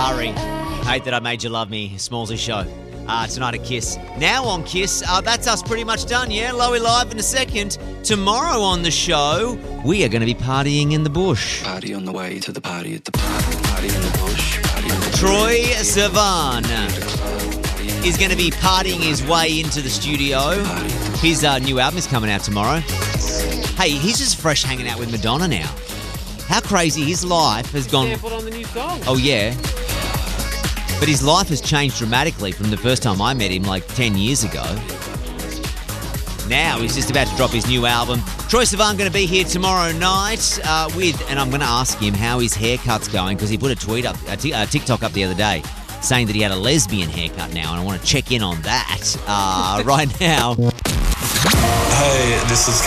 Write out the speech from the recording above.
Sorry. Hate that I made you love me. Smallsy show. Tonight at Kiss. Now on Kiss, that's us pretty much done, yeah? Lowy live in a second. Tomorrow on the show, we are going to be partying in the bush. Party on the way to the party at the park. Party in the bush. Party in the bush. Troy Sivan is going to be partying his way into the studio. His new album is coming out tomorrow. Hey, he's just fresh hanging out with Madonna now. How crazy his life has gone. Sampled on the new song. Oh, yeah. But his life has changed dramatically from the first time I met him like 10 years ago. Now he's just about to drop his new album. Troy Sivan going to be here tomorrow night and I'm going to ask him how his haircut's going because he put a tweet up, a TikTok up the other day saying that he had a lesbian haircut now, and I want to check in on that right now. Hey, this is